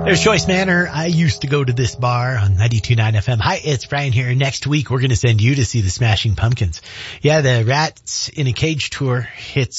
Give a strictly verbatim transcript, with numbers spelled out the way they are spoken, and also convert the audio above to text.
There's Joyce Manor. I used to go to this bar on ninety-two point nine F M. Hi, it's Brian here. Next week, we're going to send you to see the Smashing Pumpkins. Yeah, the Rats in a Cage tour hits